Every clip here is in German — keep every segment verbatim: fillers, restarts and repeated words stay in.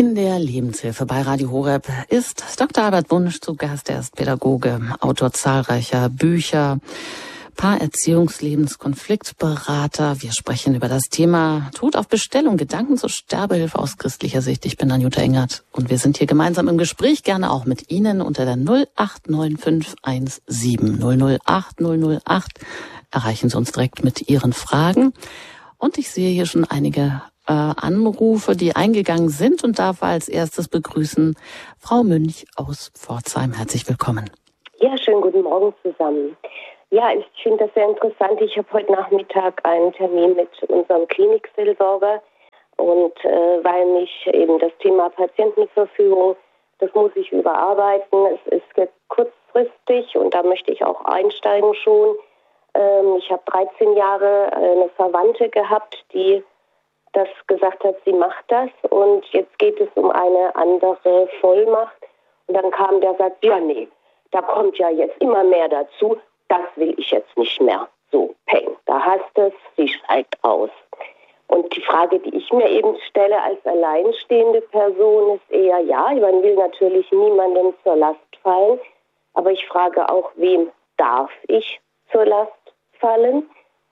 In der Lebenshilfe bei Radio Horeb ist Doktor Albert Wunsch zu Gast. Er ist Pädagoge, Autor zahlreicher Bücher, Paarerziehungs-Lebenskonfliktberater. Wir sprechen über das Thema Tod auf Bestellung, Gedanken zur Sterbehilfe aus christlicher Sicht. Ich bin Anjuta Engert und wir sind hier gemeinsam im Gespräch, gerne auch mit Ihnen unter der null acht neun fünf eins sieben null null acht null null acht. Erreichen Sie uns direkt mit Ihren Fragen. Und ich sehe hier schon einige äh, Anrufe, die eingegangen sind, und darf als erstes begrüßen Frau Münch aus Pforzheim. Herzlich willkommen. Ja, schönen guten Morgen zusammen. Ja, ich finde das sehr interessant. Ich habe heute Nachmittag einen Termin mit unserem Klinikseelsorger, und äh, weil mich eben das Thema Patientenverfügung, das muss ich überarbeiten. Es ist jetzt kurzfristig und da möchte ich auch einsteigen schon. Ähm, ich habe dreizehn Jahre eine Verwandte gehabt, die das gesagt hat, sie macht das, und jetzt geht es um eine andere Vollmacht. Und dann kam der Satz, ja nee, da kommt ja jetzt immer mehr dazu, das will ich jetzt nicht mehr. So, peng, da hast es, sie steigt aus. Und die Frage, die ich mir eben stelle als alleinstehende Person, ist eher, ja, man will natürlich niemandem zur Last fallen, aber ich frage auch, wem darf ich zur Last fallen?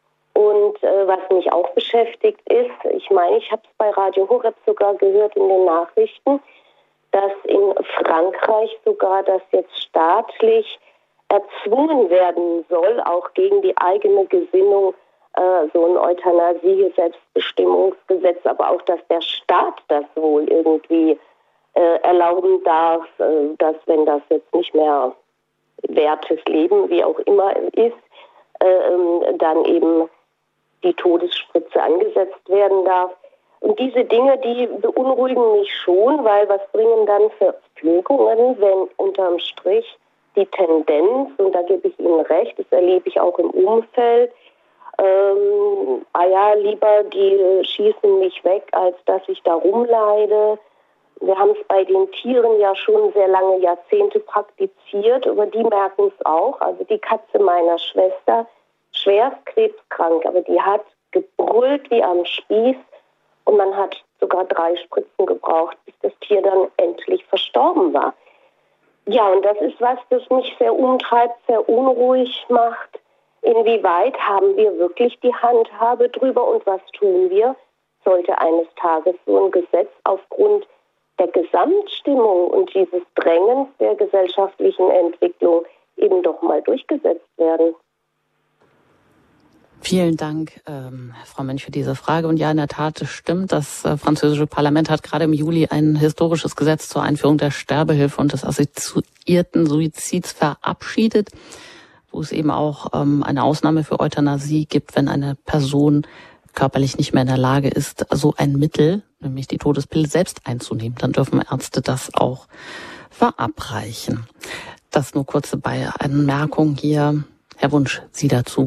Und äh, was mich auch beschäftigt ist, ich meine, ich habe es bei Radio Horeb sogar gehört in den Nachrichten, dass in Frankreich sogar das jetzt staatlich erzwungen werden soll, auch gegen die eigene Gesinnung, äh, so ein Euthanasie-Selbstbestimmungsgesetz, aber auch, dass der Staat das wohl irgendwie äh, erlauben darf, äh, dass, wenn das jetzt nicht mehr wertes Leben, wie auch immer ist, äh, dann eben die Todesspritze angesetzt werden darf. Und diese Dinge, die beunruhigen mich schon, weil was bringen dann Verpflegungen, wenn unterm Strich die Tendenz, und da gebe ich Ihnen recht, das erlebe ich auch im Umfeld, ähm, ah ja, lieber die schießen mich weg, als dass ich da rumleide. Wir haben es bei den Tieren ja schon sehr lange Jahrzehnte praktiziert, aber die merken es auch. Also die Katze meiner Schwester, schwerst krebskrank, aber die hat gebrüllt wie am Spieß, und man hat sogar drei Spritzen gebraucht, bis das Tier dann endlich verstorben war. Ja, und das ist was, das mich sehr umtreibt, sehr unruhig macht. Inwieweit haben wir wirklich die Handhabe drüber, und was tun wir, sollte eines Tages so ein Gesetz aufgrund der Gesamtstimmung und dieses Drängens der gesellschaftlichen Entwicklung eben doch mal durchgesetzt werden? Vielen Dank, ähm, Frau Mönch, für diese Frage. Und ja, in der Tat, es stimmt, das äh, französische Parlament hat gerade im Juli ein historisches Gesetz zur Einführung der Sterbehilfe und des assoziierten Suizids verabschiedet, wo es eben auch ähm, eine Ausnahme für Euthanasie gibt, wenn eine Person körperlich nicht mehr in der Lage ist, so ein Mittel, nämlich die Todespille, selbst einzunehmen. Dann dürfen Ärzte das auch verabreichen. Das nur kurze Anmerkung hier. Herr Wunsch, Sie dazu.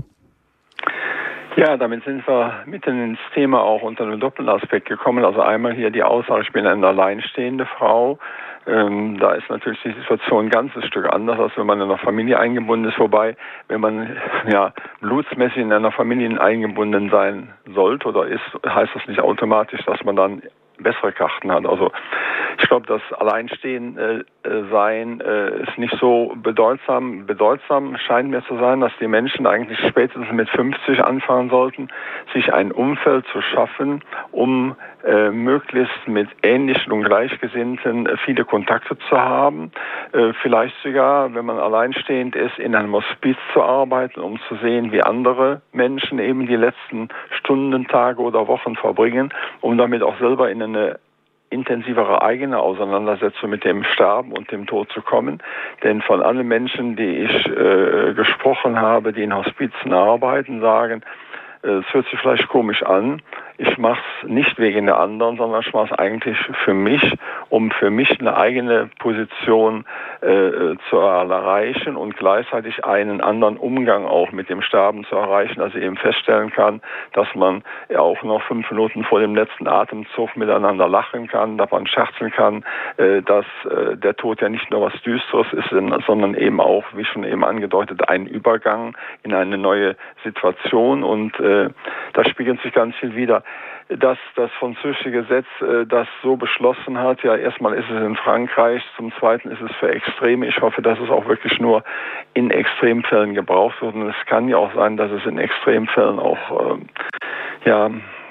Ja, damit sind wir mitten ins Thema auch unter einem Doppelaspekt gekommen. Also einmal hier die Aussage, ich bin eine alleinstehende Frau. Ähm, da ist natürlich die Situation ein ganzes Stück anders, als wenn man in einer Familie eingebunden ist. Wobei, wenn man ja blutsmäßig in einer Familie eingebunden sein sollte oder ist, heißt das nicht automatisch, dass man dann bessere Karten hat. Also ich glaube, das Alleinstehen äh, sein äh, ist nicht so bedeutsam. Bedeutsam scheint mir zu sein, dass die Menschen eigentlich spätestens mit fünfzig anfangen sollten, sich ein Umfeld zu schaffen, um äh, möglichst mit ähnlichen und Gleichgesinnten äh, viele Kontakte zu haben. Äh, vielleicht sogar, wenn man alleinstehend ist, in einem Hospiz zu arbeiten, um zu sehen, wie andere Menschen eben die letzten Stunden, Tage oder Wochen verbringen, um damit auch selber in eine intensivere eigene Auseinandersetzung mit dem Sterben und dem Tod zu kommen. Denn von allen Menschen, die ich äh, gesprochen habe, die in Hospizen arbeiten, sagen, äh, es hört sich vielleicht komisch an, ich mache es nicht wegen der anderen, sondern ich mache es eigentlich für mich, um für mich eine eigene Position äh, zu erreichen und gleichzeitig einen anderen Umgang auch mit dem Sterben zu erreichen, dass ich eben feststellen kann, dass man ja auch noch fünf Minuten vor dem letzten Atemzug miteinander lachen kann, dass man scherzen kann, äh, dass äh, der Tod ja nicht nur was Düsteres ist, sondern eben auch, wie schon eben angedeutet, ein Übergang in eine neue Situation, und äh, da spiegelt sich ganz viel wider. ja, dass das französische Gesetz äh, das so beschlossen hat. Ja, erstmal ist es in Frankreich, zum Zweiten ist es für Extreme. Ich hoffe, dass es auch wirklich nur in Extremfällen gebraucht wird. Und es kann ja auch sein, dass es in Extremfällen auch äh, ja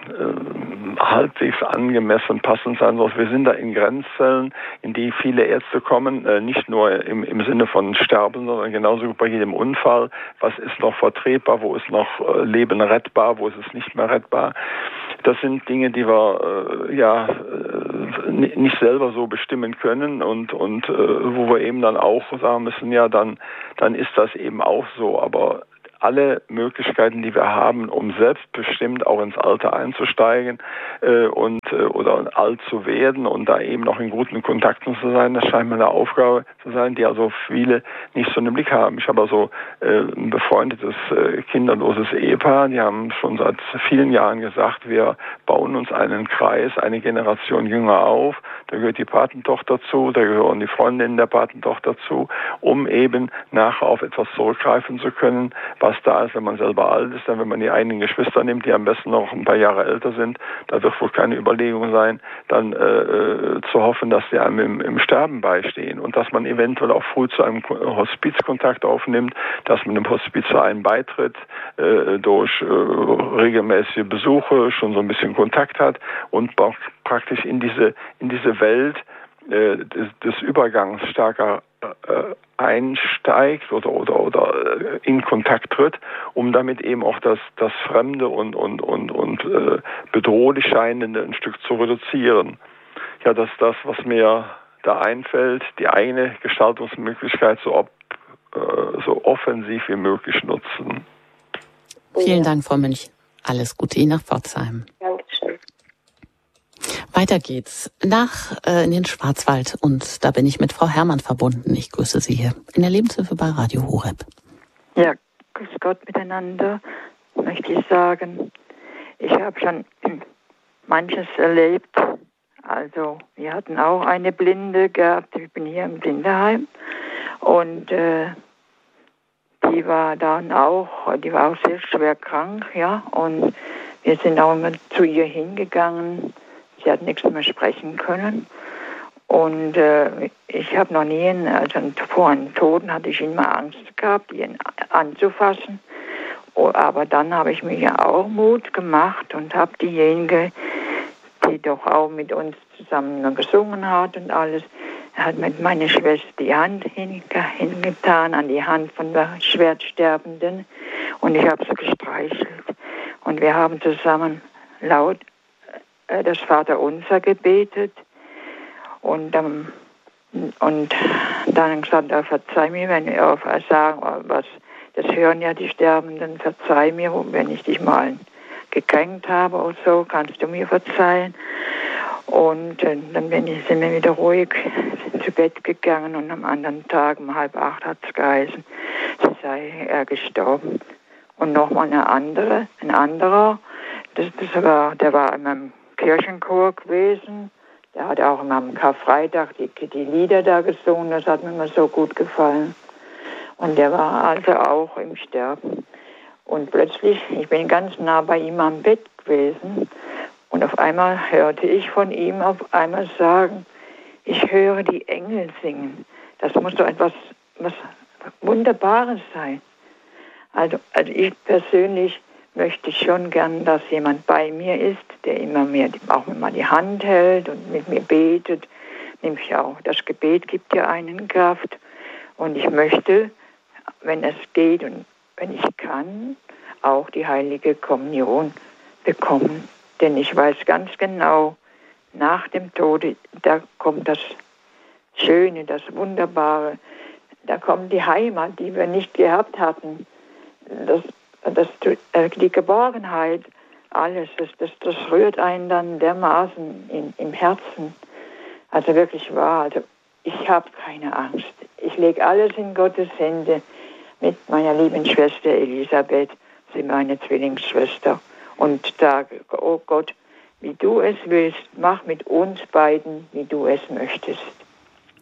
äh, halbwegs angemessen passend sein soll. Wir sind da in Grenzfällen, in die viele Ärzte kommen, äh, nicht nur im, im Sinne von Sterben, sondern genauso bei jedem Unfall. Was ist noch vertretbar, wo ist noch äh, Leben rettbar, wo ist es nicht mehr rettbar? Das sind Dinge, die wir äh, ja äh, nicht selber so bestimmen können und und äh, wo wir eben dann auch sagen müssen, ja, dann dann ist das eben auch so. Aber alle Möglichkeiten, die wir haben, um selbstbestimmt auch ins Alter einzusteigen äh, und äh, oder alt zu werden und da eben noch in guten Kontakten zu sein, das scheint mir eine Aufgabe zu sein, die also viele nicht so einen Blick haben. Ich habe also äh, ein befreundetes äh, kinderloses Ehepaar, die haben schon seit vielen Jahren gesagt, wir bauen uns einen Kreis, eine Generation jünger auf, da gehört die Patentochter zu, da gehören die Freundinnen der Patentochter zu, um eben nachher auf etwas zurückgreifen zu können, was da ist, wenn man selber alt ist, dann wenn man die eigenen Geschwister nimmt, die am besten noch ein paar Jahre älter sind, da wird wohl keine Überlegung sein, dann äh, zu hoffen, dass sie einem im, im Sterben beistehen und dass man eventuell auch früh zu einem Hospizkontakt aufnimmt, dass man dem Hospizverein beitritt, äh, durch äh, regelmäßige Besuche schon so ein bisschen Kontakt hat und auch praktisch in diese in diese Welt äh, des, des Übergangs stärker äh, einsteigt oder oder oder in Kontakt tritt, um damit eben auch das das Fremde und und und und äh, bedrohlich Scheinende ein Stück zu reduzieren. Ja, das ist das, was mir da einfällt, die eigene Gestaltungsmöglichkeit so ob, äh, so offensiv wie möglich nutzen. Vielen Dank, Frau Münch. Alles Gute Ihnen nach Pforzheim. Dankeschön. Weiter geht's nach äh, in den Schwarzwald und da bin ich mit Frau Herrmann verbunden. Ich grüße Sie hier in der Lebenshilfe bei Radio Horeb. Ja, grüß Gott miteinander, möchte ich sagen. Ich habe schon manches erlebt. Also wir hatten auch eine Blinde gehabt. Ich bin hier im Blindeheim und äh, die war dann auch, die war auch sehr schwer krank, ja. Und wir sind auch immer zu ihr hingegangen. Sie hat nichts mehr sprechen können. Und äh, ich habe noch nie, einen, also vor einem Toten hatte ich immer Angst gehabt, ihn anzufassen. Oh, aber dann habe ich mir ja auch Mut gemacht und habe diejenige, die doch auch mit uns zusammen gesungen hat und alles, hat mit meiner Schwester die Hand hingetan an die Hand von der Schwertsterbenden und ich habe sie gestreichelt. Und wir haben zusammen laut äh, das Vaterunser gebetet und, ähm, und dann gesagt, oh, verzeih mir, wenn ich auf sagen, was, das hören ja die Sterbenden, verzeih mir, wenn ich dich mal gekränkt habe oder so, kannst du mir verzeihen. Und äh, dann bin ich, sind wir wieder ruhig zu Bett gegangen und am anderen Tag um halb acht hat es geheißen, sie sei er gestorben. Und nochmal eine andere, ein anderer, das, das war, der war in meinem Kirchenchor gewesen, der hat auch am Karfreitag die, die Lieder da gesungen, das hat mir immer so gut gefallen. Und der war also auch im Sterben. Und plötzlich, ich bin ganz nah bei ihm am Bett gewesen und auf einmal hörte ich von ihm auf einmal sagen, ich höre die Engel singen. Das muss doch etwas was Wunderbares sein. Also, also ich persönlich möchte schon gern, dass jemand bei mir ist, der immer mir auch immer die Hand hält und mit mir betet. Nämlich auch, das Gebet gibt ja einen Kraft. Und ich möchte, wenn es geht und wenn ich kann, auch die heilige Kommunion bekommen. Denn ich weiß ganz genau, nach dem Tode, da kommt das Schöne, das Wunderbare, da kommt die Heimat, die wir nicht gehabt hatten. Das, das, die Geborgenheit, alles, das, das, das rührt einen dann dermaßen in, im Herzen. Also wirklich wahr, also ich habe keine Angst. Ich lege alles in Gottes Hände mit meiner lieben Schwester Elisabeth, sie meine Zwillingsschwester, und sage, oh Gott, wie du es willst, mach mit uns beiden, wie du es möchtest.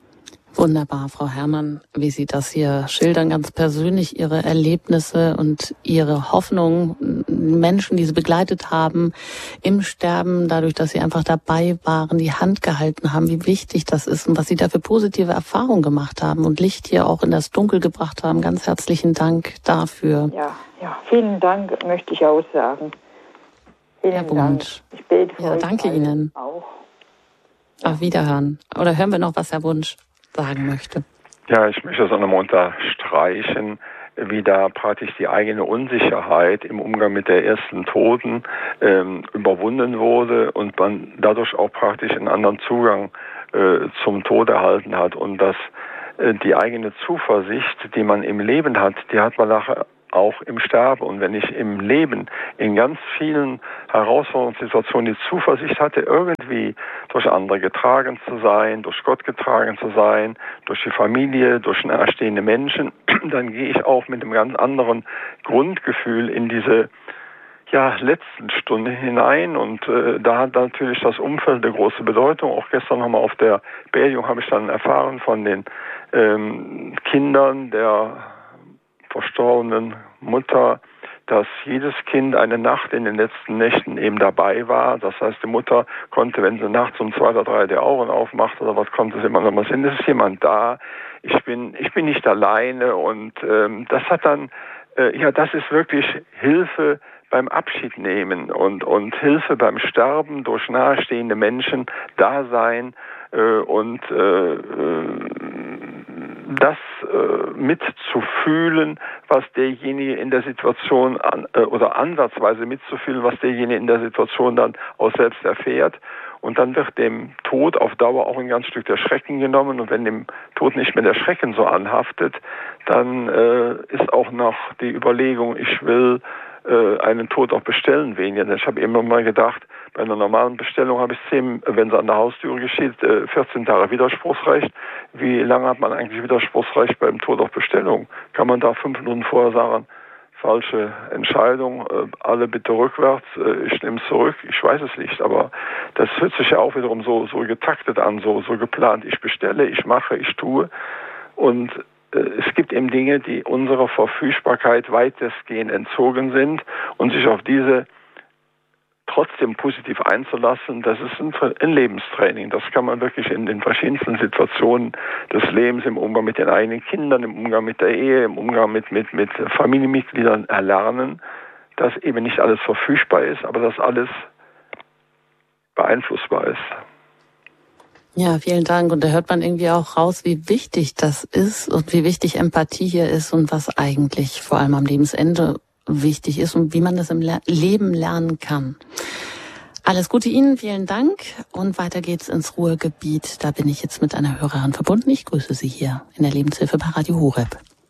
Wunderbar, Frau Herrmann, wie Sie das hier schildern, ganz persönlich, Ihre Erlebnisse und Ihre Hoffnung, Menschen, die Sie begleitet haben im Sterben, dadurch, dass Sie einfach dabei waren, die Hand gehalten haben, wie wichtig das ist und was Sie da für positive Erfahrungen gemacht haben und Licht hier auch in das Dunkel gebracht haben. Ganz herzlichen Dank dafür. Ja, ja, vielen Dank, möchte ich auch sagen. Vielen Herr Dank. Wunsch. Ich bete für Ja, euch danke alle Ihnen. auch. Auf Wiederhören. Oder hören wir noch, was Herr Wunsch sagen möchte? Ja, ich möchte das auch nochmal unterstreichen, wie da praktisch die eigene Unsicherheit im Umgang mit der ersten Toten ähm, überwunden wurde und man dadurch auch praktisch einen anderen Zugang äh, zum Tod erhalten hat und dass äh, die eigene Zuversicht, die man im Leben hat, die hat man nachher auch im Sterben. Und wenn ich im Leben in ganz vielen Herausforderungssituationen die Zuversicht hatte, irgendwie durch andere getragen zu sein, durch Gott getragen zu sein, durch die Familie, durch nahestehende Menschen, dann gehe ich auch mit einem ganz anderen Grundgefühl in diese ja, letzten Stunden hinein und äh, da hat natürlich das Umfeld eine große Bedeutung. Auch gestern nochmal auf der Beerdigung habe ich dann erfahren von den ähm, Kindern der verstorbenen Mutter, dass jedes Kind eine Nacht in den letzten Nächten eben dabei war. Das heißt, die Mutter konnte, wenn sie nachts um zwei oder drei die Augen aufmacht oder was, konnte sie immer noch mal sehen, es ist jemand da, ich bin, ich bin nicht alleine und ähm, das hat dann, äh, ja, das ist wirklich Hilfe beim Abschied nehmen und, und Hilfe beim Sterben durch nahestehende Menschen, Dasein äh, und äh, das äh, mitzufühlen, was derjenige in der Situation an, äh, oder ansatzweise mitzufühlen, was derjenige in der Situation dann auch selbst erfährt. Und dann wird dem Tod auf Dauer auch ein ganz Stück der Schrecken genommen. Und wenn dem Tod nicht mehr der Schrecken so anhaftet, dann äh, ist auch noch die Überlegung, ich will äh, einen Tod auch bestellen weniger. Denn ich habe immer mal gedacht, bei einer normalen Bestellung habe ich zehn, wenn sie an der Haustüre geschieht, vierzehn Tage Widerspruchsrecht. Wie lange hat man eigentlich Widerspruchsrecht beim Tod auf Bestellung? Kann man da fünf Minuten vorher sagen, falsche Entscheidung, alle bitte rückwärts, ich nehme es zurück? Ich weiß es nicht, aber das hört sich ja auch wiederum so, so getaktet an, so, so geplant. Ich bestelle, ich mache, ich tue. Und es gibt eben Dinge, die unserer Verfügbarkeit weitestgehend entzogen sind und sich auf diese trotzdem positiv einzulassen, das ist ein Lebenstraining. Das kann man wirklich in den verschiedensten Situationen des Lebens, im Umgang mit den eigenen Kindern, im Umgang mit der Ehe, im Umgang mit, mit, mit Familienmitgliedern erlernen, dass eben nicht alles verfügbar ist, aber dass alles beeinflussbar ist. Ja, vielen Dank. Und da hört man irgendwie auch raus, wie wichtig das ist und wie wichtig Empathie hier ist und was eigentlich vor allem am Lebensende wichtig ist und wie man das im Le- Leben lernen kann. Alles Gute Ihnen, vielen Dank. Und weiter geht's ins Ruhrgebiet. Da bin ich jetzt mit einer Hörerin verbunden. Ich grüße Sie hier in der Lebenshilfe bei Radio Horeb.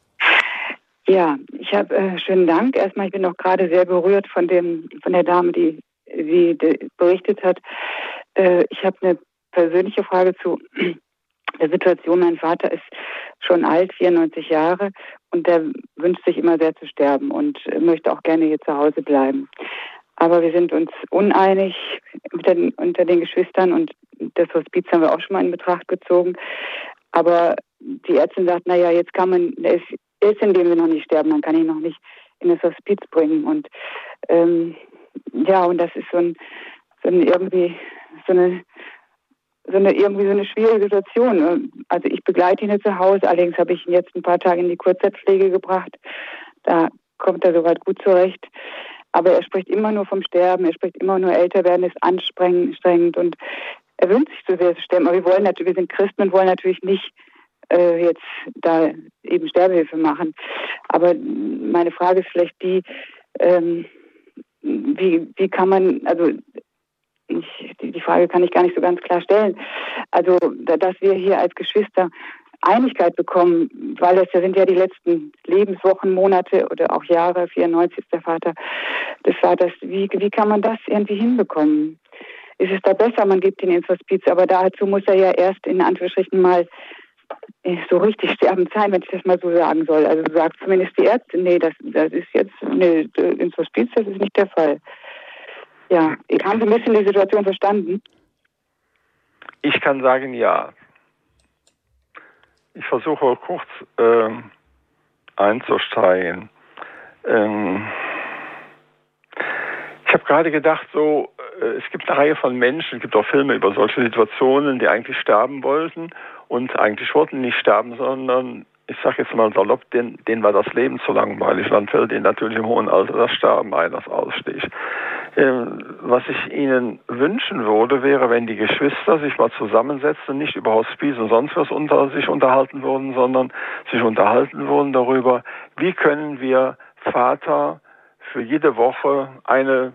Ja, ich habe äh, schönen Dank. Erstmal, ich bin auch gerade sehr berührt von dem von der Dame, die sie de, berichtet hat. Äh, ich habe eine persönliche Frage zu der Situation. Mein Vater ist schon alt, vierundneunzig Jahre, und der wünscht sich immer sehr zu sterben und möchte auch gerne hier zu Hause bleiben. Aber wir sind uns uneinig unter den, unter den Geschwistern und das Hospiz haben wir auch schon mal in Betracht gezogen. Aber die Ärztin sagt, naja, jetzt kann man, er ist, er ist in dem wir noch nicht sterben, man kann ihn noch nicht in das Hospiz bringen. Und ähm, ja, und das ist so ein, so ein irgendwie so eine so eine irgendwie so eine schwierige Situation. Also ich begleite ihn zu Hause, allerdings habe ich ihn jetzt ein paar Tage in die Kurzzeitpflege gebracht. Da kommt er soweit gut zurecht. Aber er spricht immer nur vom Sterben, er spricht immer nur, älter werden ist anstrengend und er wünscht sich so sehr zu sterben. Aber wir wollen natürlich, wir sind Christen und wollen natürlich nicht äh, jetzt da eben Sterbehilfe machen. Aber meine Frage ist vielleicht die, ähm, wie, wie kann man, also Ich, die Frage kann ich gar nicht so ganz klar stellen. Also, dass wir hier als Geschwister Einigkeit bekommen, weil das ja sind ja die letzten Lebenswochen, Monate oder auch Jahre, vierundneunzig ist der Vater des Vaters. Wie, wie kann man das irgendwie hinbekommen? Ist es da besser, man gibt ihn ins Hospiz, aber dazu muss er ja erst in Anführungsstrichen mal so richtig sterbend sein, wenn ich das mal so sagen soll. Also sagt zumindest die Ärztin, nee, das, das ist jetzt, nee, ins Hospiz, das ist nicht der Fall. Ja, haben Sie ein bisschen die Situation verstanden? Ich kann sagen, ja. ich versuche kurz äh, einzusteigen. Ähm, ich habe gerade gedacht, so, äh, es gibt eine Reihe von Menschen, es gibt auch Filme über solche Situationen, die eigentlich sterben wollten und eigentlich wollten nicht sterben, sondern ich sage jetzt mal salopp, denen, denen war das Leben zu langweilig. Dann fällt ihnen natürlich im hohen Alter das Sterben ein, das Ausstich. Ähm, was ich Ihnen wünschen würde, wäre, wenn die Geschwister sich mal zusammensetzen, nicht über Hospiz und sonst was unter sich unterhalten würden, sondern sich unterhalten würden darüber, wie können wir Vater für jede Woche eine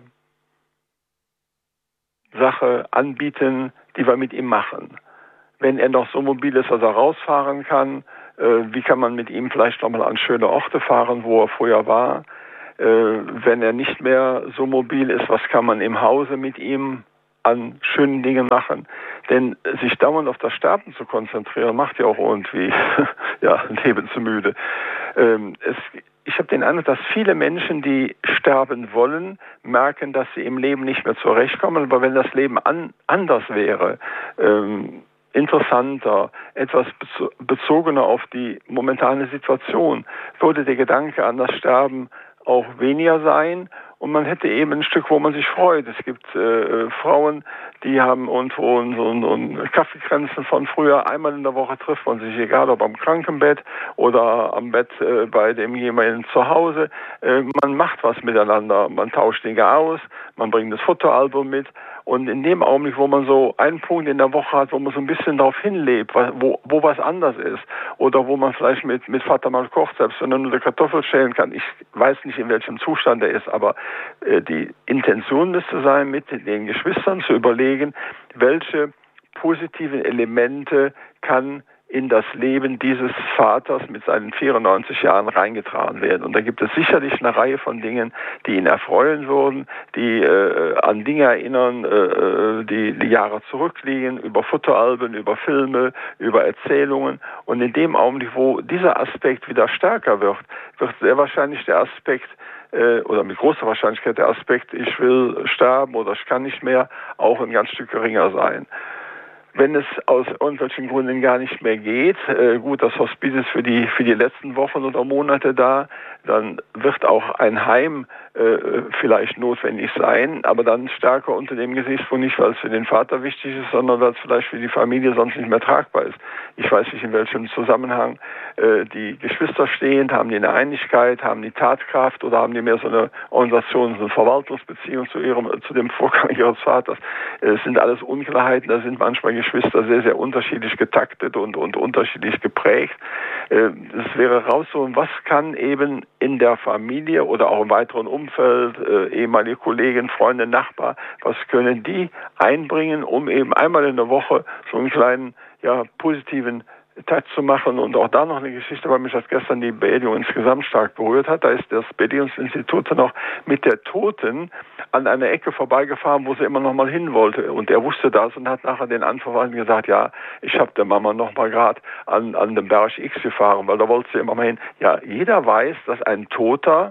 Sache anbieten, die wir mit ihm machen. Wenn er noch so mobil ist, dass er rausfahren kann, äh, wie kann man mit ihm vielleicht nochmal an schöne Orte fahren, wo er früher war? Äh, wenn er nicht mehr so mobil ist, was kann man im Hause mit ihm an schönen Dingen machen? Denn sich dauernd auf das Sterben zu konzentrieren, macht ja auch irgendwie ja, lebensmüde. Ähm, es, ich habe den Eindruck, dass viele Menschen, die sterben wollen, merken, dass sie im Leben nicht mehr zurechtkommen. Aber wenn das Leben an, anders wäre, ähm, interessanter, etwas bezogener auf die momentane Situation, würde der Gedanke an das Sterben auch weniger sein und man hätte eben ein Stück, wo man sich freut. Es gibt äh, Frauen, die haben irgendwo so, so ein Kaffeekränzchen von früher. Einmal in der Woche trifft man sich, egal ob am Krankenbett oder am Bett äh, bei dem jemanden zu Hause. Äh, man macht was miteinander, man tauscht Dinge aus, man bringt das Fotoalbum mit. Und in dem Augenblick, wo man so einen Punkt in der Woche hat, wo man so ein bisschen darauf hinlebt, wo, wo was anders ist, oder wo man vielleicht mit, mit Vater mal kocht, selbst wenn er nur eine Kartoffel schälen kann. Ich weiß nicht, in welchem Zustand er ist, aber äh, die Intention müsste sein, mit den Geschwistern zu überlegen, welche positiven Elemente kann in das Leben dieses Vaters mit seinen vierundneunzig Jahren reingetragen werden. Und da gibt es sicherlich eine Reihe von Dingen, die ihn erfreuen würden, die äh, an Dinge erinnern, äh, die, die Jahre zurückliegen, über Fotoalben, über Filme, über Erzählungen. Und in dem Augenblick, wo dieser Aspekt wieder stärker wird, wird sehr wahrscheinlich der Aspekt, äh, oder mit großer Wahrscheinlichkeit der Aspekt, ich will sterben oder ich kann nicht mehr, auch ein ganz Stück geringer sein. Wenn es aus irgendwelchen Gründen gar nicht mehr geht, äh, gut, das Hospiz ist für die, für die letzten Wochen oder Monate da, dann wird auch ein Heim äh, vielleicht notwendig sein, aber dann stärker unter dem Gesichtspunkt, nicht weil es für den Vater wichtig ist, sondern weil es vielleicht für die Familie sonst nicht mehr tragbar ist. Ich weiß nicht, in welchem Zusammenhang äh, die Geschwister stehen, haben die eine Einigkeit, haben die Tatkraft oder haben die mehr so eine Organisation, so eine Verwaltungsbeziehung zu ihrem, zu dem Vorgang ihres Vaters. Äh, es sind alles Unklarheiten, da sind manchmal Geschwister sehr, sehr unterschiedlich getaktet und, und unterschiedlich geprägt. Äh, es wäre rauszuholen, was kann eben in der Familie oder auch im weiteren Umfeld, äh, ehemalige Kollegen, Freunde, Nachbar, was können die einbringen, um eben einmal in der Woche so einen kleinen, ja, positiven Touch zu machen. Und auch da noch eine Geschichte, weil mich das gestern die Beerdigung insgesamt stark berührt hat. Da ist das Beerdigungsinstitut noch mit der Toten an einer Ecke vorbeigefahren, wo sie immer noch mal hin wollte. Und er wusste das und hat nachher den Anverwandten gesagt, ja, ich habe der Mama noch mal gerade an, an den Berg X gefahren, weil da wollte sie immer mal hin. Ja, jeder weiß, dass ein Toter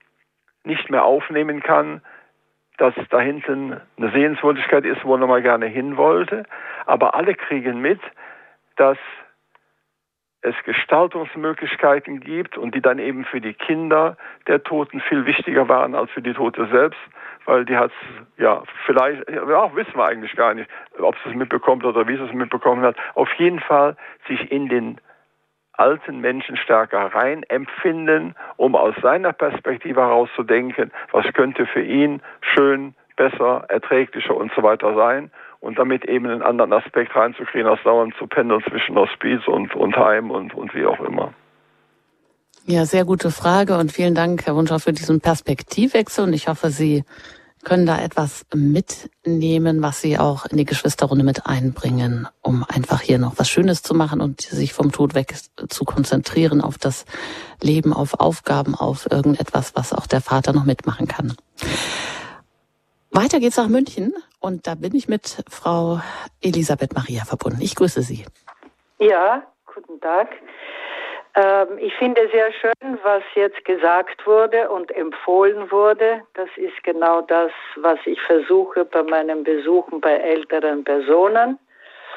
nicht mehr aufnehmen kann, dass da hinten eine Sehenswürdigkeit ist, wo er noch mal gerne hin wollte. Aber alle kriegen mit, dass es Gestaltungsmöglichkeiten gibt und die dann eben für die Kinder der Toten viel wichtiger waren als für die Tote selbst, weil die hat es, ja, vielleicht, ja, auch wissen wir eigentlich gar nicht, ob sie es mitbekommt oder wie sie es mitbekommen hat, auf jeden Fall sich in den alten Menschen stärker rein empfinden, um aus seiner Perspektive heraus zu denken, was könnte für ihn schön, besser, erträglicher und so weiter sein. Und damit eben einen anderen Aspekt reinzukriegen, als dauernd zu pendeln zwischen Hospiz und, und Heim und, und wie auch immer. Ja, sehr gute Frage und vielen Dank, Herr Wunschow, für diesen Perspektivwechsel. Und ich hoffe, Sie können da etwas mitnehmen, was Sie auch in die Geschwisterrunde mit einbringen, um einfach hier noch was Schönes zu machen und sich vom Tod weg zu konzentrieren auf das Leben, auf Aufgaben, auf irgendetwas, was auch der Vater noch mitmachen kann. Weiter geht's nach München und da bin ich mit Frau Elisabeth Maria verbunden. Ich grüße Sie. Ja, guten Tag. Ähm, ich finde sehr schön, was jetzt gesagt wurde und empfohlen wurde. Das ist genau das, was ich versuche bei meinen Besuchen bei älteren Personen.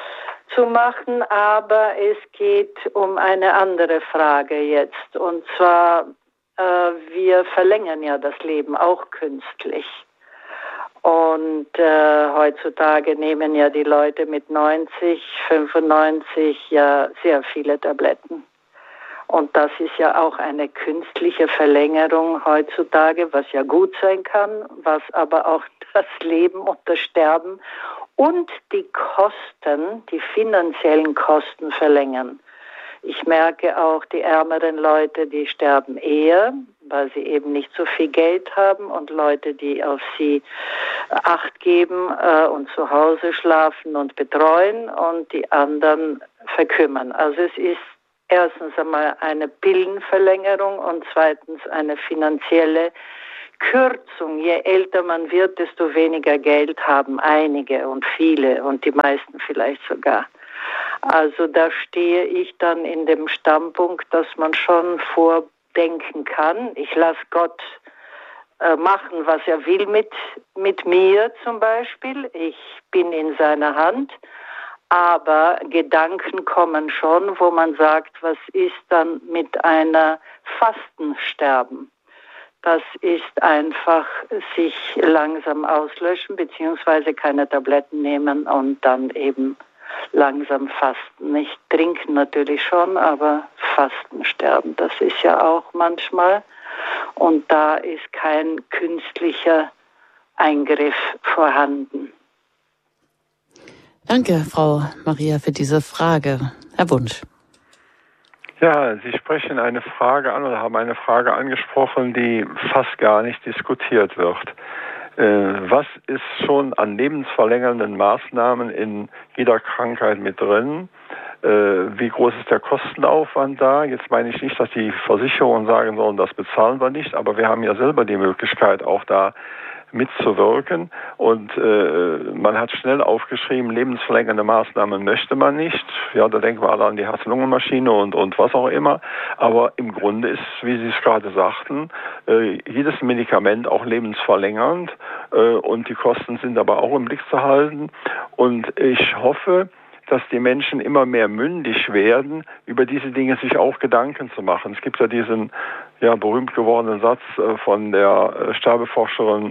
zu machen, aber es geht um eine andere Frage jetzt. Und zwar, äh, wir verlängern ja das Leben auch künstlich. Und äh, heutzutage nehmen ja die Leute mit neunzig, fünfundneunzig ja sehr viele Tabletten. Und das ist ja auch eine künstliche Verlängerung heutzutage, was ja gut sein kann, was aber auch das Leben und das Sterben und die Kosten, die finanziellen Kosten verlängern. Ich merke auch, die ärmeren Leute, die sterben eher, weil sie eben nicht so viel Geld haben, und Leute, die auf sie Acht geben äh, und zu Hause schlafen und betreuen, und die anderen verkümmern. Also es ist erstens einmal eine Pillenverlängerung und zweitens eine finanzielle Kürzung. Je älter man wird, desto weniger Geld haben einige und viele und die meisten vielleicht sogar. Also da stehe ich dann in dem Standpunkt, dass man schon vordenken kann. Ich lasse Gott äh, machen, was er will mit, mit mir zum Beispiel. Ich bin in seiner Hand. Aber Gedanken kommen schon, wo man sagt, was ist dann mit einer Fastensterben? Das ist einfach sich langsam auslöschen, beziehungsweise keine Tabletten nehmen und dann eben langsam fasten. Nicht trinken natürlich schon, aber Fasten sterben, das ist ja auch manchmal. Und da ist kein künstlicher Eingriff vorhanden. Danke, Frau Maria, für diese Frage. Herr Wunsch. Ja, Sie sprechen eine Frage an oder haben eine Frage angesprochen, die fast gar nicht diskutiert wird. Äh, was ist schon an lebensverlängernden Maßnahmen in jeder Krankheit mit drin? Äh, wie groß ist der Kostenaufwand da? Jetzt meine ich nicht, dass die Versicherungen sagen sollen, das bezahlen wir nicht, aber wir haben ja selber die Möglichkeit, auch da mitzuwirken, und äh, man hat schnell aufgeschrieben, lebensverlängernde Maßnahmen möchte man nicht. Ja, da denken wir alle an die Herz-Lungen-Maschine und, und was auch immer. Aber im Grunde ist, wie Sie es gerade sagten, äh, jedes Medikament auch lebensverlängernd, äh, und die Kosten sind aber auch im Blick zu halten. Und ich hoffe, dass die Menschen immer mehr mündig werden, über diese Dinge sich auch Gedanken zu machen. Es gibt ja diesen ja, berühmt gewordenen Satz äh, von der äh, Sterbeforscherin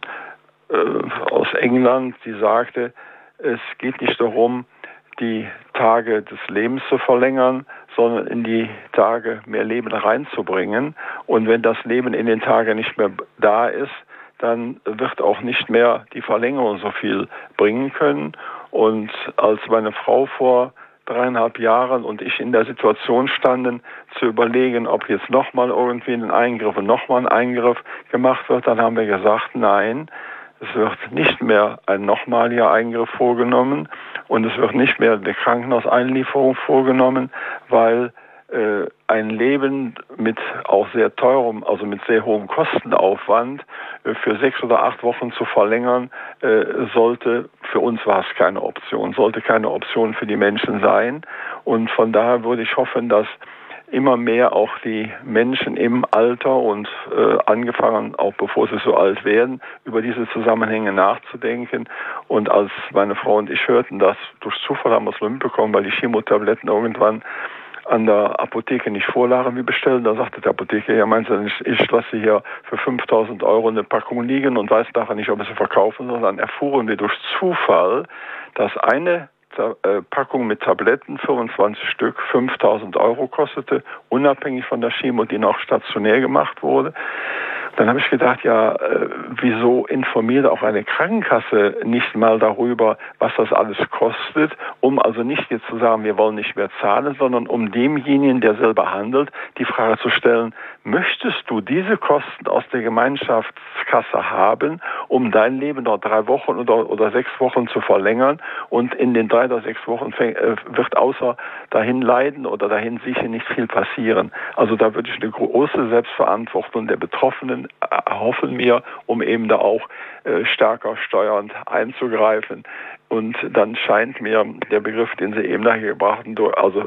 äh, äh, aus England, die sagte, es geht nicht darum, die Tage des Lebens zu verlängern, sondern in die Tage mehr Leben reinzubringen. Und wenn das Leben in den Tagen nicht mehr da ist, dann wird auch nicht mehr die Verlängerung so viel bringen können. Und als meine Frau vor dreieinhalb Jahren und ich in der Situation standen, zu überlegen, ob jetzt nochmal irgendwie ein Eingriff und nochmal ein Eingriff gemacht wird, dann haben wir gesagt, nein, es wird nicht mehr ein nochmaliger Eingriff vorgenommen und es wird nicht mehr eine Krankenhauseinlieferung vorgenommen, weil äh, ein Leben mit auch sehr teurem, also mit sehr hohem Kostenaufwand äh, für sechs oder acht Wochen zu verlängern, äh, sollte, für uns war es keine Option, sollte keine Option für die Menschen sein. Und von daher würde ich hoffen, dass immer mehr auch die Menschen im Alter und äh, angefangen, auch bevor sie so alt werden, über diese Zusammenhänge nachzudenken. Und als meine Frau und ich hörten das, durch Zufall haben wir es mitbekommen, weil die Chemotabletten irgendwann an der Apotheke nicht vorlagen, wie bestellen. Da sagte der Apotheker, ja, meinst du, ich, ich lasse hier für fünftausend Euro eine Packung liegen und weiß nachher nicht, ob wir sie verkaufen, sondern erfuhren wir durch Zufall, dass eine Packung mit Tabletten, fünfundzwanzig Stück, fünftausend Euro kostete, unabhängig von der Chemo, die noch stationär gemacht wurde. Dann habe ich gedacht, ja, äh, wieso informiert auch eine Krankenkasse nicht mal darüber, was das alles kostet, um also nicht jetzt zu sagen, wir wollen nicht mehr zahlen, sondern um demjenigen, der selber handelt, die Frage zu stellen, möchtest du diese Kosten aus der Gemeinschaftskasse haben, um dein Leben noch drei Wochen oder, oder sechs Wochen zu verlängern, und in den drei oder sechs Wochen fäng, äh, wird außer dahin leiden oder dahin sicher nicht viel passieren. Also da würde ich eine große Selbstverantwortung der Betroffenen erhoffen mir, um eben da auch äh, stärker steuernd einzugreifen. Und dann scheint mir der Begriff, den Sie eben nachher gebracht haben, also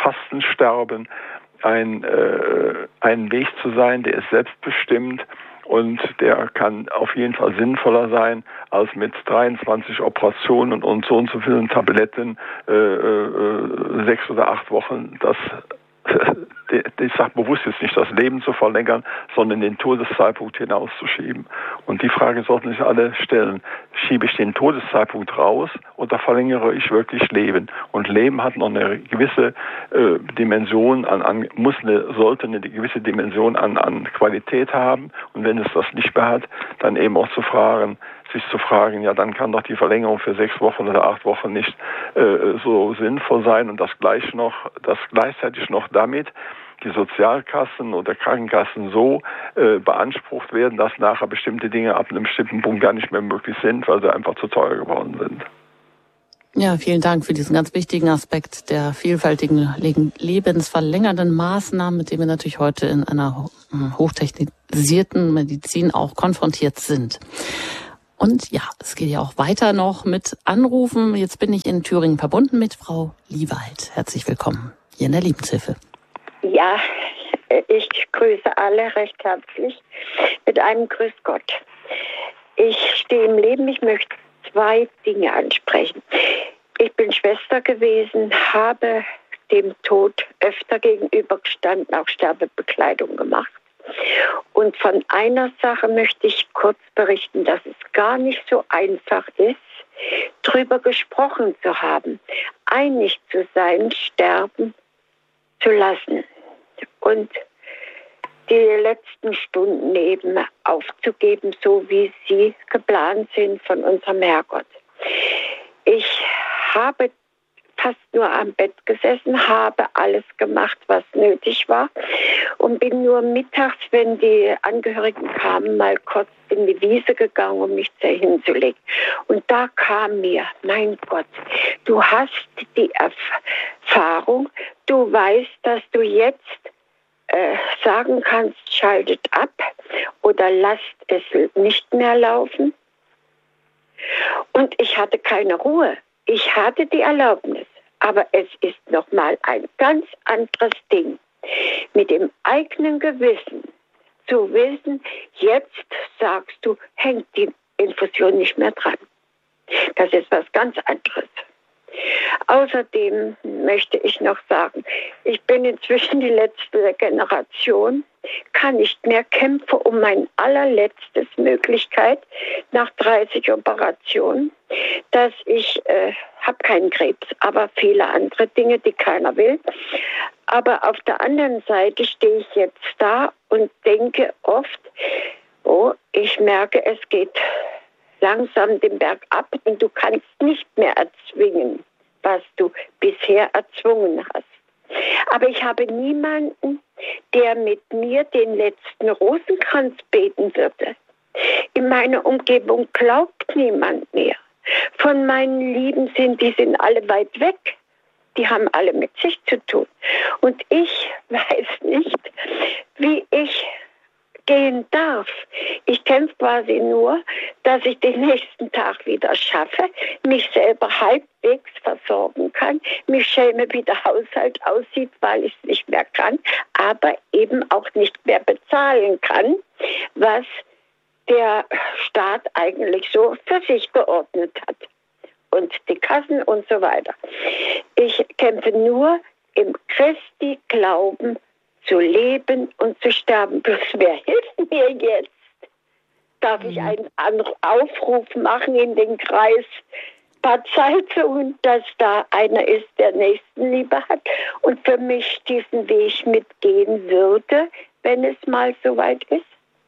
Fastensterben, ein, äh, ein Weg zu sein, der ist selbstbestimmt und der kann auf jeden Fall sinnvoller sein, als mit dreiundzwanzig Operationen und so und so vielen Tabletten äh, äh, sechs oder acht Wochen das ich sage bewusst jetzt nicht das Leben zu verlängern, sondern den Todeszeitpunkt hinauszuschieben. Und die Frage sollten sich alle stellen, schiebe ich den Todeszeitpunkt raus oder verlängere ich wirklich Leben? Und Leben hat noch eine gewisse äh, Dimension, an, an muss eine, sollte eine gewisse Dimension an, an Qualität haben. Und wenn es das nicht mehr hat, dann eben auch zu fragen, sich zu fragen, ja, dann kann doch die Verlängerung für sechs Wochen oder acht Wochen nicht äh, so sinnvoll sein und das gleich noch, das gleichzeitig noch damit die Sozialkassen oder Krankenkassen so äh, beansprucht werden, dass nachher bestimmte Dinge ab einem bestimmten Punkt gar nicht mehr möglich sind, weil sie einfach zu teuer geworden sind. Ja, vielen Dank für diesen ganz wichtigen Aspekt der vielfältigen lebensverlängernden Maßnahmen, mit denen wir natürlich heute in einer hochtechnisierten Medizin auch konfrontiert sind. Und ja, es geht ja auch weiter noch mit Anrufen. Jetzt bin ich in Thüringen verbunden mit Frau Liewald. Herzlich willkommen hier in der Lebenshilfe. Ja, ich grüße alle recht herzlich mit einem Grüß Gott. Ich stehe im Leben, ich möchte zwei Dinge ansprechen. Ich bin Schwester gewesen, habe dem Tod öfter gegenübergestanden, auch Sterbebekleidung gemacht. Und von einer Sache möchte ich kurz berichten, dass es gar nicht so einfach ist, drüber gesprochen zu haben, einig zu sein, sterben zu lassen und die letzten Stunden eben aufzugeben, so wie sie geplant sind von unserem Herrgott. Ich habe fast nur am Bett gesessen, habe alles gemacht, was nötig war und bin nur mittags, wenn die Angehörigen kamen, mal kurz in die Wiese gegangen, um mich hinzulegen. Und da kam mir, mein Gott, du hast die Erfahrung, du weißt, dass du jetzt äh, sagen kannst, schaltet ab oder lasst es nicht mehr laufen. Und ich hatte keine Ruhe. Ich hatte die Erlaubnis, aber es ist nochmal ein ganz anderes Ding, mit dem eigenen Gewissen zu wissen, jetzt sagst du, hängt die Infusion nicht mehr dran. Das ist was ganz anderes. Außerdem möchte ich noch sagen, ich bin inzwischen die letzte Generation, kann nicht mehr kämpfen um mein allerletztes Möglichkeit nach dreißig Operationen, dass ich, äh, habe keinen Krebs, aber viele andere Dinge, die keiner will. Aber auf der anderen Seite stehe ich jetzt da und denke oft, oh, ich merke, es geht langsam den Berg ab und du kannst nicht mehr erzwingen, was du bisher erzwungen hast. Aber ich habe niemanden, der mit mir den letzten Rosenkranz beten würde. In meiner Umgebung glaubt niemand mehr. Von meinen Lieben sind, die sind alle weit weg. Die haben alle mit sich zu tun. Und ich weiß nicht, wie ich gehen darf. Ich kämpfe quasi nur, dass ich den nächsten Tag wieder schaffe, mich selber halbwegs versorgen kann, mich schäme, wie der Haushalt aussieht, weil ich es nicht mehr kann, aber eben auch nicht mehr bezahlen kann, was der Staat eigentlich so für sich geordnet hat. Und die Kassen und so weiter. Ich kämpfe nur im Christi Glauben zu leben und zu sterben. Bloß wer hilft mir jetzt? Darf ich einen Aufruf machen in den Kreis paar Zeitungen, dass da einer ist, der Nächstenliebe hat und für mich diesen Weg mitgehen würde, wenn es mal soweit ist?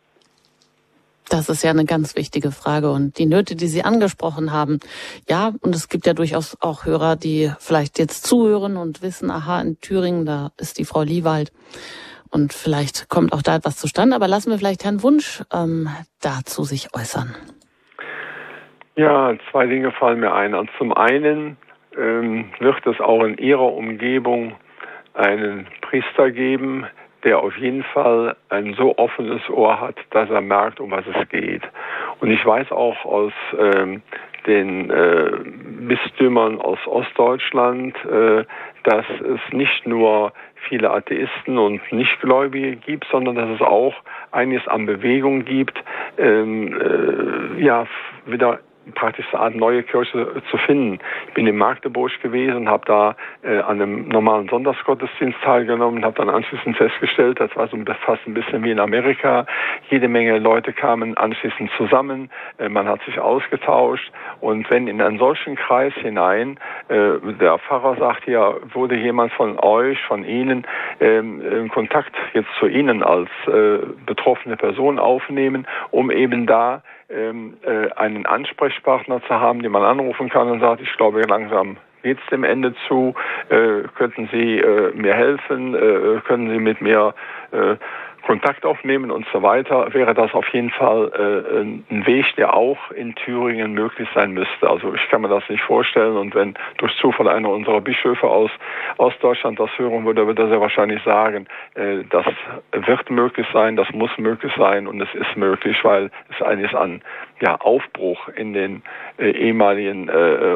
Das ist ja eine ganz wichtige Frage und die Nöte, die Sie angesprochen haben. Ja, und es gibt ja durchaus auch Hörer, die vielleicht jetzt zuhören und wissen, aha, in Thüringen, da ist die Frau Liewald und vielleicht kommt auch da etwas zustande. Aber lassen wir vielleicht Herrn Wunsch ähm, dazu sich äußern. Ja, zwei Dinge fallen mir ein. Und zum einen ähm, wird es auch in Ihrer Umgebung einen Priester geben, der auf jeden Fall ein so offenes Ohr hat, dass er merkt, um was es geht. Und ich weiß auch aus ähm, den äh, Bistümern aus Ostdeutschland, äh, dass es nicht nur viele Atheisten und Nichtgläubige gibt, sondern dass es auch einiges an Bewegung gibt, ähm, äh, ja, wieder praktisch eine Art neue Kirche zu finden. Ich bin in Magdeburg gewesen und habe da äh, an einem normalen Sonntagsgottesdienst teilgenommen und habe dann anschließend festgestellt, das war so fast ein bisschen wie in Amerika. Jede Menge Leute kamen anschließend zusammen, äh, man hat sich ausgetauscht und wenn in einen solchen Kreis hinein, äh, der Pfarrer sagt ja, wurde jemand von euch, von Ihnen ähm, in Kontakt jetzt zu Ihnen als äh, betroffene Person aufnehmen, um eben da ähm, äh, einen Ansprechpartner zu haben, den man anrufen kann und sagt, ich glaube langsam geht es dem Ende zu, äh, könnten Sie äh, mir helfen, äh, können Sie mit mir äh, Kontakt aufnehmen und so weiter, wäre das auf jeden Fall äh, ein Weg, der auch in Thüringen möglich sein müsste. Also ich kann mir das nicht vorstellen und wenn durch Zufall einer unserer Bischöfe aus Ostdeutschland das hören würde, würde er sehr wahrscheinlich sagen, äh, das wird möglich sein, das muss möglich sein und es ist möglich, weil es eines an ja, Aufbruch in den äh, ehemaligen äh,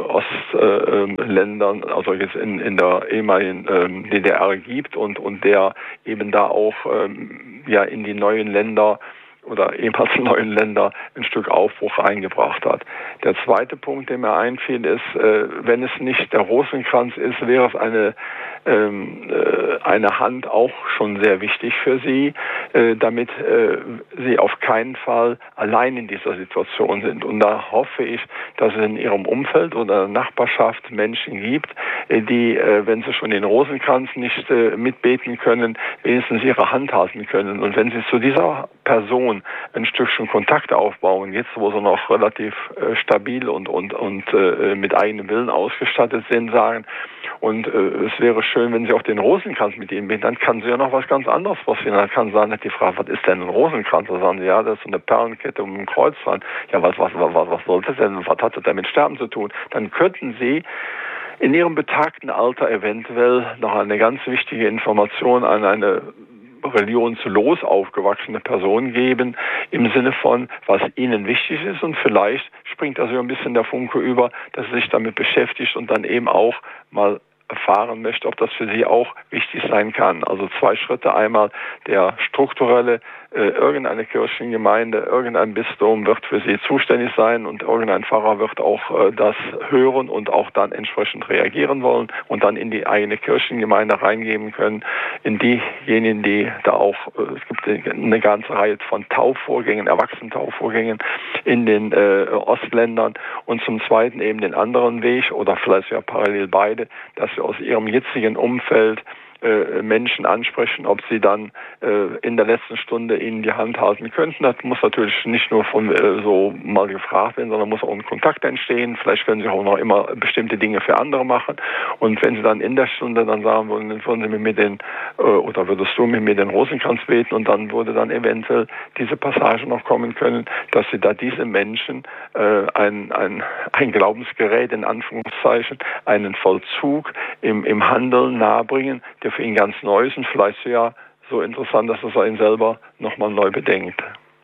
Ostländern, äh, also jetzt in, in der ehemaligen äh, D D R gibt und, und der eben da auch ähm, ja in die neuen Länder oder ehemals neuen Länder ein Stück Aufbruch eingebracht hat. Der zweite Punkt, der mir einfiel, ist, äh, wenn es nicht der Rosenkranz ist, wäre es eine ähm, äh, eine Hand auch schon sehr wichtig für Sie, äh, damit äh, Sie auf keinen Fall allein in dieser Situation sind. Und da hoffe ich, dass es in Ihrem Umfeld oder Nachbarschaft Menschen gibt, äh, die, äh, wenn sie schon den Rosenkranz nicht äh, mitbeten können, wenigstens ihre Hand halten können. Und wenn Sie zu dieser Person ein Stückchen Kontakt aufbauen, jetzt wo sie noch relativ äh, stabil und und und äh, mit eigenem Willen ausgestattet sind, sagen, und äh, es wäre schön, wenn Sie auch den Rosenkranz mit ihnen beten, dann kann sie ja noch was ganz anderes passieren. Dann kann sagen, hat die Frage, was ist denn ein Rosenkranz? Da sagen sie, ja, das ist so eine Perlenkette um ein Kreuz dran. Ja, was, was, was, was soll das denn? Was hat das denn mit Sterben zu tun? Dann könnten Sie in Ihrem betagten Alter eventuell noch eine ganz wichtige Information an eine religionslos aufgewachsene Person geben, im Sinne von, was ihnen wichtig ist und vielleicht springt also ein bisschen der Funke über, dass sie sich damit beschäftigt und dann eben auch mal erfahren möchte, ob das für sie auch wichtig sein kann. Also zwei Schritte. Einmal der strukturelle, äh, irgendeine Kirchengemeinde, irgendein Bistum wird für sie zuständig sein und irgendein Pfarrer wird auch äh, das hören und auch dann entsprechend reagieren wollen und dann in die eigene Kirchengemeinde reingeben können, in diejenigen, die da auch, äh, es gibt eine ganze Reihe von Taufvorgängen, Erwachsenen-Taufvorgängen in den äh, Ostländern und zum Zweiten eben den anderen Weg oder vielleicht ja parallel beide, dass sie aus ihrem jetzigen Umfeld äh, Menschen ansprechen, ob sie dann äh, in der letzten Stunde ihnen die Hand halten könnten. Das muss natürlich nicht nur von äh, so mal gefragt werden, sondern muss auch ein Kontakt entstehen. Vielleicht können sie auch noch immer bestimmte Dinge für andere machen. Und wenn sie dann in der Stunde dann sagen würden, dann würden sie mit mir den, äh, oder würdest du mit mir den Rosenkranz beten und dann würde dann eventuell diese Passage noch kommen können, dass sie da diese Menschen äh, ein, ein, ein Glaubensgerät, in Anführungszeichen, einen Vollzug im, im Handeln nahebringen, der für ihn ganz neu ist und vielleicht ja so interessant, dass er ihn selber nochmal neu bedenkt.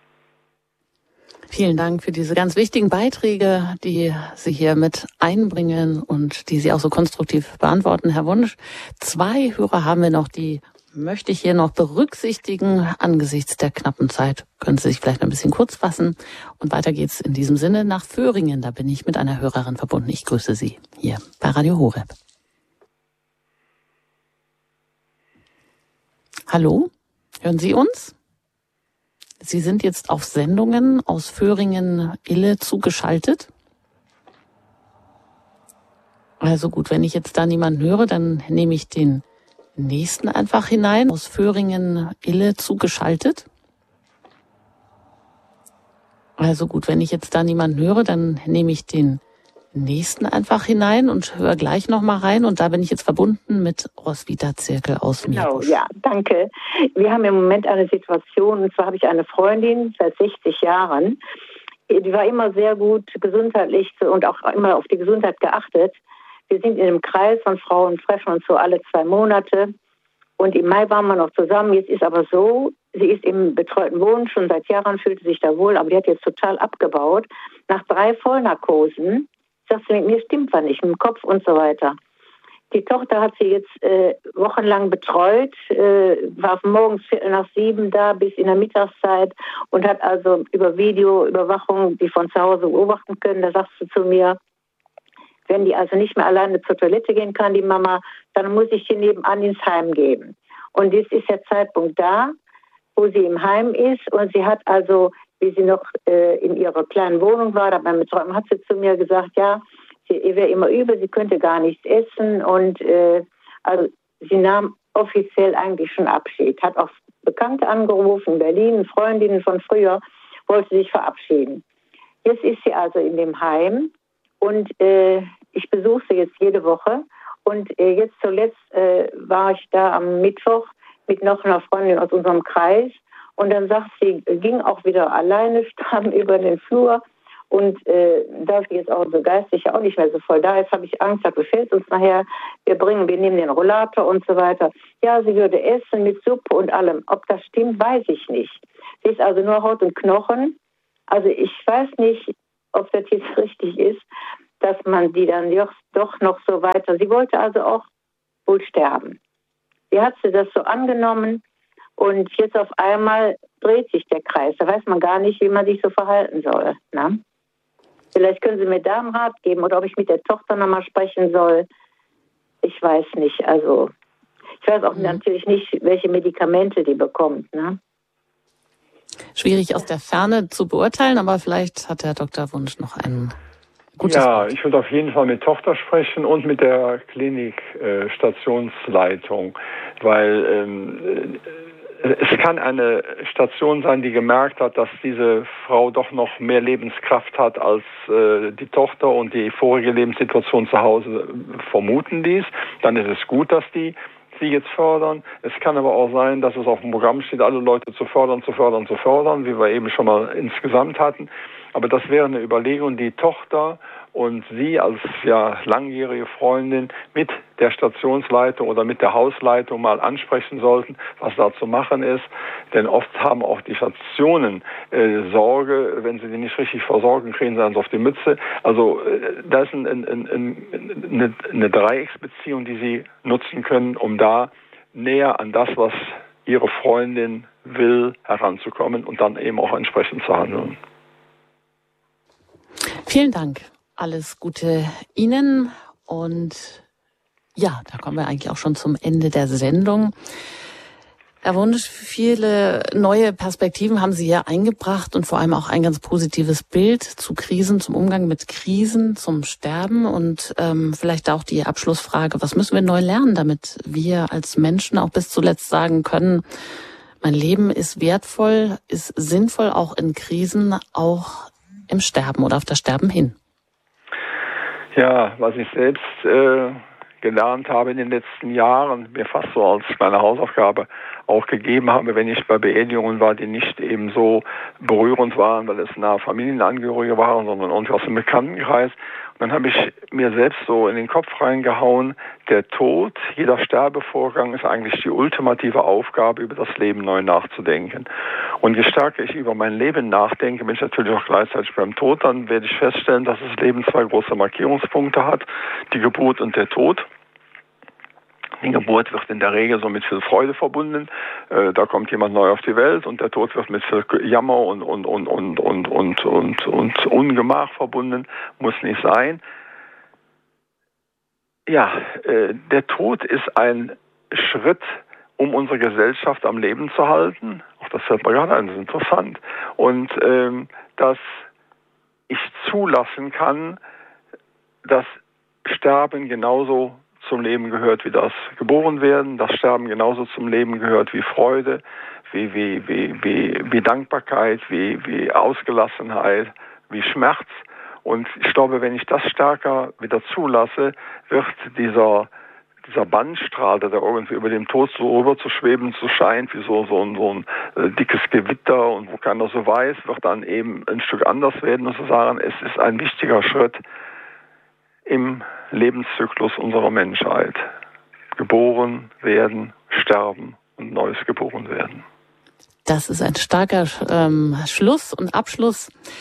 Vielen Dank für diese ganz wichtigen Beiträge, die Sie hier mit einbringen und die Sie auch so konstruktiv beantworten, Herr Wunsch. Zwei Hörer haben wir noch, die möchte ich hier noch berücksichtigen. Angesichts der knappen Zeit können Sie sich vielleicht ein bisschen kurz fassen. Und weiter geht's in diesem Sinne nach Föhringen. Da bin ich mit einer Hörerin verbunden. Ich grüße Sie hier bei Radio Horeb. Hallo, hören Sie uns? Sie sind jetzt auf Sendungen aus Föhringen-Ille zugeschaltet. Also gut, wenn ich jetzt da niemanden höre, dann nehme ich den nächsten einfach hinein. Aus Föhringen-Ille zugeschaltet. Also gut, wenn ich jetzt da niemanden höre, dann nehme ich den nächsten einfach hinein und höre gleich nochmal rein. Und da bin ich jetzt verbunden mit Roswitha Zirkel aus Meerbusch. Genau, ja, danke. Wir haben im Moment eine Situation, und zwar habe ich eine Freundin seit sechzig Jahren, die war immer sehr gut gesundheitlich und auch immer auf die Gesundheit geachtet. Wir sind in einem Kreis von Frauen, treffen uns so alle zwei Monate. Und im Mai waren wir noch zusammen. Jetzt ist aber so, sie ist im betreuten Wohnen schon seit Jahren, fühlte sich da wohl, aber die hat jetzt total abgebaut. Nach drei Vollnarkosen Sagt sie, mit mir stimmt was nicht, mit dem Kopf und so weiter. Die Tochter hat sie jetzt äh, wochenlang betreut, äh, war morgens Viertel nach sieben da bis in der Mittagszeit und hat also über Videoüberwachung die von zu Hause beobachten können. Da sagt sie zu mir, wenn die also nicht mehr alleine zur Toilette gehen kann, die Mama, dann muss ich sie nebenan ins Heim geben. Und jetzt ist der Zeitpunkt da, wo sie im Heim ist und sie hat also, wie sie noch äh, in ihrer kleinen Wohnung war, da beim Betreuen, hat sie zu mir gesagt, ja, sie wäre immer übel, sie könnte gar nichts essen und äh, also sie nahm offiziell eigentlich schon Abschied, hat auch Bekannte angerufen, Berlin, Freundinnen von früher, wollte sich verabschieden. Jetzt ist sie also in dem Heim und äh, ich besuche sie jetzt jede Woche und äh, jetzt zuletzt äh, war ich da am Mittwoch mit noch einer Freundin aus unserem Kreis und dann sagt sie, ging auch wieder alleine, stand über den Flur und äh, da sie jetzt auch so geistig auch nicht mehr so voll da ist, habe ich Angst, das befällt uns nachher, wir bringen, wir nehmen den Rollator und so weiter. Ja, sie würde essen mit Suppe und allem. Ob das stimmt, weiß ich nicht. Sie ist also nur Haut und Knochen. Also ich weiß nicht, ob das jetzt richtig ist, dass man die dann doch noch so weiter... Sie wollte also auch wohl sterben. Sie hat sie das so angenommen und jetzt auf einmal dreht sich der Kreis. Da weiß man gar nicht, wie man sich so verhalten soll. Ne? Vielleicht können Sie mir da einen Rat geben oder ob ich mit der Tochter nochmal sprechen soll. Ich weiß nicht. Also ich weiß auch mhm. natürlich nicht, welche Medikamente die bekommt. Ne? Schwierig aus der Ferne zu beurteilen, aber vielleicht hat der Doktor Wunsch noch einen gutes Ja, Wort. ich würde auf jeden Fall mit Tochter sprechen und mit der Klinik-Stationsleitung, äh, weil ähm, es kann eine Station sein, die gemerkt hat, dass diese Frau doch noch mehr Lebenskraft hat, als äh, die Tochter und die vorige Lebenssituation zu Hause vermuten ließ. Dann ist es gut, dass die sie jetzt fördern. Es kann aber auch sein, dass es auf dem Programm steht, alle Leute zu fördern, zu fördern, zu fördern, wie wir eben schon mal insgesamt hatten. Aber das wäre eine Überlegung, die Tochter und Sie als ja langjährige Freundin mit der Stationsleitung oder mit der Hausleitung mal ansprechen sollten, was da zu machen ist. Denn oft haben auch die Stationen äh, Sorge, wenn sie die nicht richtig versorgen, kriegen sie dann auf die Mütze. Also äh, da ist ein, ein, ein, ein, eine, eine Dreiecksbeziehung, die Sie nutzen können, um da näher an das, was Ihre Freundin will, heranzukommen und dann eben auch entsprechend zu handeln. Vielen Dank. Alles Gute Ihnen. Und ja, da kommen wir eigentlich auch schon zum Ende der Sendung. Herr Wunsch, viele neue Perspektiven haben Sie hier eingebracht und vor allem auch ein ganz positives Bild zu Krisen, zum Umgang mit Krisen, zum Sterben und ähm, vielleicht auch die Abschlussfrage, was müssen wir neu lernen, damit wir als Menschen auch bis zuletzt sagen können, mein Leben ist wertvoll, ist sinnvoll, auch in Krisen, auch im Sterben oder auf das Sterben hin? Ja, was ich selbst äh, gelernt habe in den letzten Jahren, mir fast so als kleine Hausaufgabe auch gegeben habe, wenn ich bei Beerdigungen war, die nicht eben so berührend waren, weil es nahe Familienangehörige waren, sondern irgendwie aus dem Bekanntenkreis. Und dann habe ich mir selbst so in den Kopf reingehauen, der Tod, jeder Sterbevorgang ist eigentlich die ultimative Aufgabe, über das Leben neu nachzudenken. Und je stärker ich über mein Leben nachdenke, bin ich natürlich auch gleichzeitig beim Tod, dann werde ich feststellen, dass das Leben zwei große Markierungspunkte hat, die Geburt und der Tod. Die Geburt wird in der Regel so mit viel Freude verbunden. Äh, da kommt jemand neu auf die Welt und der Tod wird mit viel Jammer und, und, und, und, und, und, und, und Ungemach verbunden. Muss nicht sein. Ja, äh, der Tod ist ein Schritt, um unsere Gesellschaft am Leben zu halten. Auch das fällt mir gerade ein, das ist interessant. Und ähm, dass ich zulassen kann, dass Sterben genauso zum Leben gehört wie das Geborenwerden, das Sterben genauso zum Leben gehört wie Freude, wie, wie, wie, wie, wie Dankbarkeit, wie, wie Ausgelassenheit, wie Schmerz. Und ich glaube, wenn ich das stärker wieder zulasse, wird dieser, dieser Bandstrahl, der da irgendwie über dem Tod so rüber zu schweben, so scheint, wie so, so ein, so ein äh, dickes Gewitter und wo keiner so weiß, wird dann eben ein Stück anders werden und zu sagen, es ist ein wichtiger Schritt im Lebenszyklus unserer Menschheit. Geboren werden, sterben und Neues geboren werden. Das ist ein starker ähm, Schluss und Abschluss.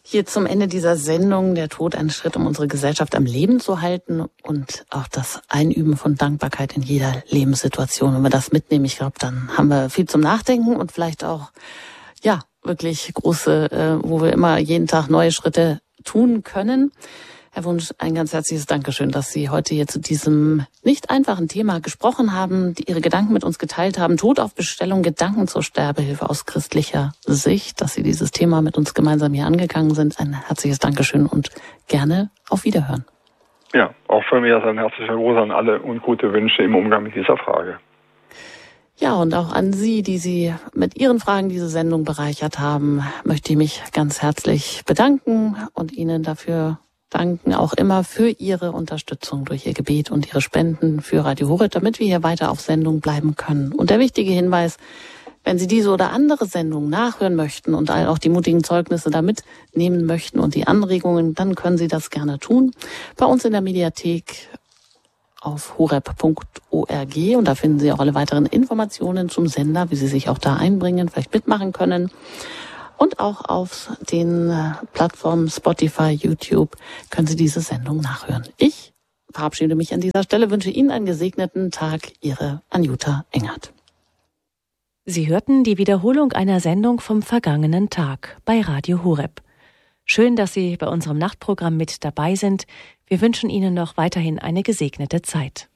Hier zum Ende dieser Sendung, der Tod ein Schritt, um unsere Gesellschaft am Leben zu halten und auch das Einüben von Dankbarkeit in jeder Lebenssituation. Wenn wir das mitnehmen, ich glaube, dann haben wir viel zum Nachdenken und vielleicht auch, ja, wirklich große, äh, wo wir immer jeden Tag neue Schritte tun können. Herr Wunsch, ein ganz herzliches Dankeschön, dass Sie heute hier zu diesem nicht einfachen Thema gesprochen haben, die Ihre Gedanken mit uns geteilt haben. Tod auf Bestellung, Gedanken zur Sterbehilfe aus christlicher Sicht, dass Sie dieses Thema mit uns gemeinsam hier angegangen sind. Ein herzliches Dankeschön und gerne auf Wiederhören. Ja, auch von mir ein herzlicher Gruß an alle und gute Wünsche im Umgang mit dieser Frage. Ja, und auch an Sie, die Sie mit Ihren Fragen diese Sendung bereichert haben, möchte ich mich ganz herzlich bedanken und Ihnen dafür danken auch immer für Ihre Unterstützung durch Ihr Gebet und Ihre Spenden für Radio Horeb, damit wir hier weiter auf Sendung bleiben können. Und der wichtige Hinweis, wenn Sie diese oder andere Sendungen nachhören möchten und auch die mutigen Zeugnisse da mitnehmen möchten und die Anregungen, dann können Sie das gerne tun. Bei uns in der Mediathek auf horeb punkt org und da finden Sie auch alle weiteren Informationen zum Sender, wie Sie sich auch da einbringen, vielleicht mitmachen können. Und auch auf den Plattformen Spotify, YouTube können Sie diese Sendung nachhören. Ich verabschiede mich an dieser Stelle, wünsche Ihnen einen gesegneten Tag. Ihre Anjuta Engert. Sie hörten die Wiederholung einer Sendung vom vergangenen Tag bei Radio Horeb. Schön, dass Sie bei unserem Nachtprogramm mit dabei sind. Wir wünschen Ihnen noch weiterhin eine gesegnete Zeit.